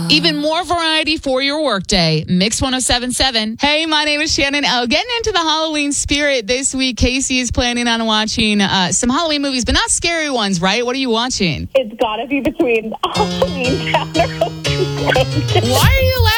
Even more variety for your workday. Mix 107.7. Hey, my name is Shannon O. Getting into the Halloween spirit this week, Casey is planning on watching some Halloween movies, but not scary ones, right? What are you watching? It's gotta be between Halloween Town or Hocus Pocus. Why are you laughing?